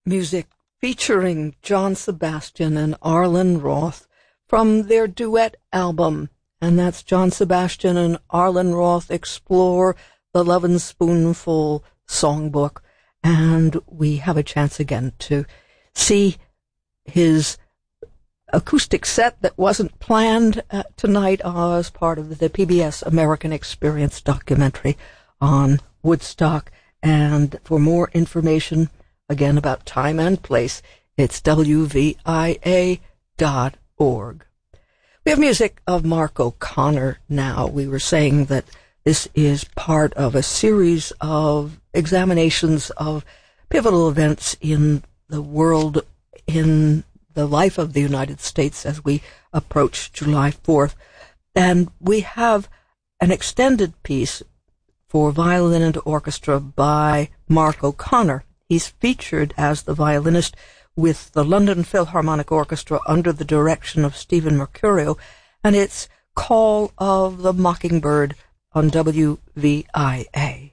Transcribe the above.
music featuring John Sebastian and Arlen Roth from their duet album. And that's John Sebastian and Arlen Roth Explore the Lovin' Spoonful Songbook. And we have a chance again to see his acoustic set that wasn't planned tonight as part of the PBS American Experience documentary on Woodstock. And for more information, again, about time and place, it's WVIA.org. We have music of Mark O'Connor now. We were saying that this is part of a series of examinations of pivotal events in the world, in the life of the United States as we approach July 4th. And we have an extended piece for violin and orchestra by Mark O'Connor. He's featured as the violinist with the London Philharmonic Orchestra under the direction of Stephen Mercurio, and it's Call of the Mockingbird on WVIA.